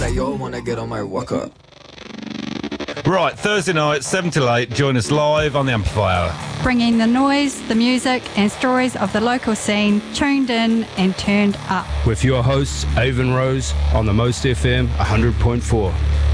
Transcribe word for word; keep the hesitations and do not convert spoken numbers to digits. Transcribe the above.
like, yo, wanna get on my walk up. Right, Thursday night, seven till eight, join us live on the Amplifier. Bringing the noise, the music and stories of the local scene, tuned in and turned up. With your hosts, Avon Rose, on the Most F M one hundred point four.